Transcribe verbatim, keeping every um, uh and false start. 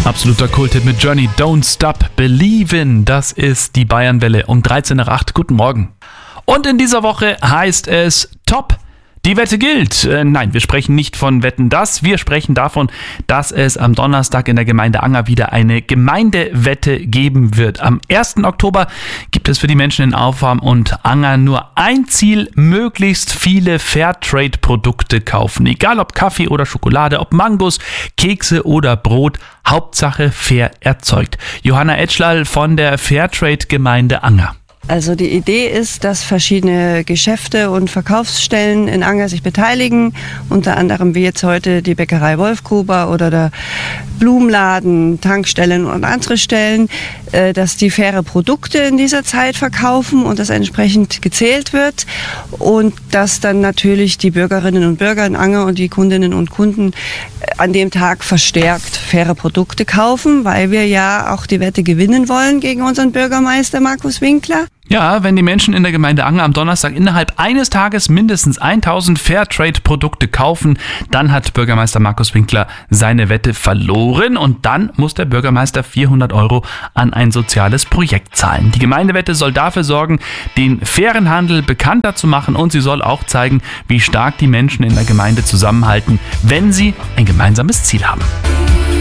Absoluter Kulthit mit Journey, Don't Stop Believin'. Das ist die Bayernwelle um dreizehn nach acht. Guten Morgen. Und in dieser Woche heißt es Top. Die Wette gilt. Äh, nein, wir sprechen nicht von Wetten, das. Wir sprechen davon, dass es am Donnerstag in der Gemeinde Anger wieder eine Gemeindewette geben wird. Am ersten Oktober gibt es für die Menschen in Aufwarm und Anger nur ein Ziel: möglichst viele Fairtrade-Produkte kaufen. Egal ob Kaffee oder Schokolade, ob Mangos, Kekse oder Brot. Hauptsache fair erzeugt. Johanna Etschlal von der Fairtrade-Gemeinde Anger. Also die Idee ist, dass verschiedene Geschäfte und Verkaufsstellen in Anger sich beteiligen, unter anderem wie jetzt heute die Bäckerei Wolfgruber oder der Blumenladen, Tankstellen und andere Stellen, dass die faire Produkte in dieser Zeit verkaufen und das entsprechend gezählt wird und dass dann natürlich die Bürgerinnen und Bürger in Anger und die Kundinnen und Kunden an dem Tag verstärkt faire Produkte kaufen, weil wir ja auch die Wette gewinnen wollen gegen unseren Bürgermeister Markus Winkler. Ja, wenn die Menschen in der Gemeinde Anger am Donnerstag innerhalb eines Tages mindestens tausend Fairtrade-Produkte kaufen, dann hat Bürgermeister Markus Winkler seine Wette verloren und dann muss der Bürgermeister vierhundert Euro an ein soziales Projekt zahlen. Die Gemeindewette soll dafür sorgen, den fairen Handel bekannter zu machen und sie soll auch zeigen, wie stark die Menschen in der Gemeinde zusammenhalten, wenn sie ein gemeinsames Ziel haben.